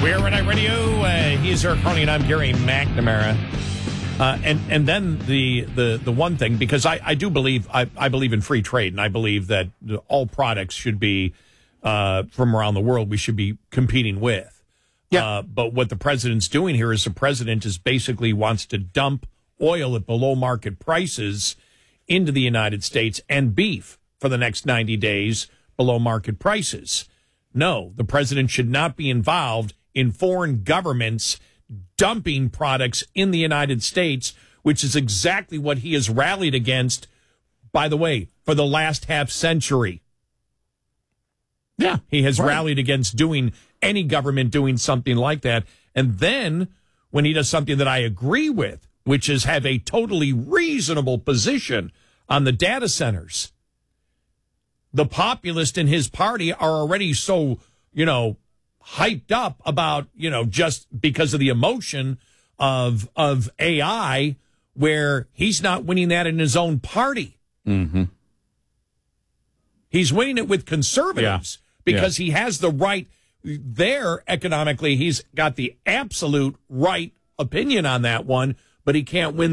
We're Red Eye Radio. He's Eric Carney, and I'm Gary McNamara. And then the one thing, because I do believe I believe in free trade, and I believe that all products should be from around the world we should be competing with. Yeah. But what the president's doing here is the president is basically wants to dump oil at below market prices into the United States and beef for the next 90 days below market prices. No, the president should not be involved in foreign governments dumping products in the United States, which is exactly what he has rallied against, by the way, for the last half century. Yeah, he has rallied against doing any government doing something like that. And then when he does something that I agree with, which is have a totally reasonable position on the data centers, the populists in his party are already so, hyped up about, just because of the emotion of AI, where he's not winning that in his own party. Mm-hmm. He's winning it with conservatives because he has the right there economically. He's got the absolute right opinion on that one, but he can't win